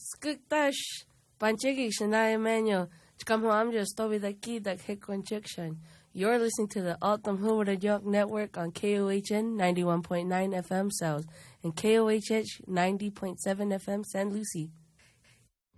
Skuktash, Panchigi Shania Emmanuel, Chkamhamja Stobi the Key that Hikwanchikshan. You're listening to the Altam Hoover York Network on KOHN 91.9 FM South and KOHH 90.7 FM San Lucie.